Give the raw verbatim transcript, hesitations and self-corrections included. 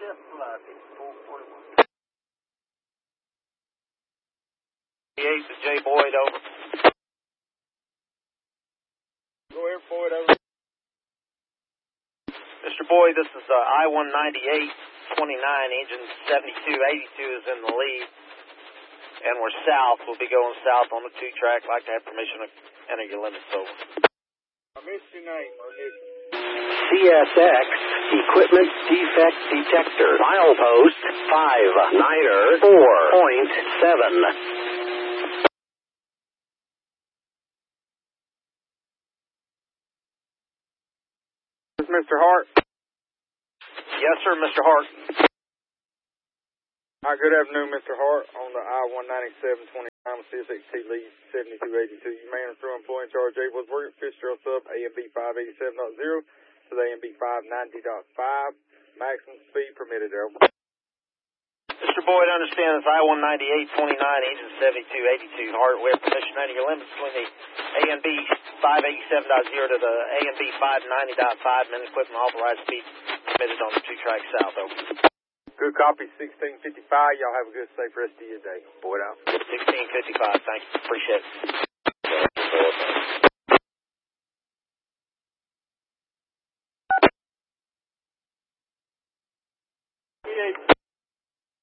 Just lucky. four forty-one. eight to J. Boyd, over. Go ahead, Boyd, over. Mister Boyd, this is uh, I one ninety-eight twenty-nine, engine seventy-two eighty-two is in the lead. And we're south. We'll be going south on the two track. I'd like to have permission to enter your limits, over. I missed your name. C S X Equipment Defect Detector. Milepost five niner four point seven. This is Mister Hart. Yes, sir, Mister Hart. Hi, good afternoon, Mister Hart. On the I one ninety-seven twenty-nine with C S X T lead seventy-two eighty-two. You man and through employee in charge J. Woodsburg, Fitzgerald sub A M B five eighty-seven point zero to the A M B five ninety point five. Maximum speed permitted there. Mister Boyd, understand this I one ninety-eight twenty-nine, engine seventy-two eighty-two. Hart, we have permission to enter your limits between the A M B five eighty-seven point zero to the A M B five ninety point five. Men equipment authorized speed permitted on the two track south, over. Good copy, sixteen fifty-five. Y'all have a good, safe rest of your day. Boyd out. sixteen fifty-five, thank you. Appreciate it.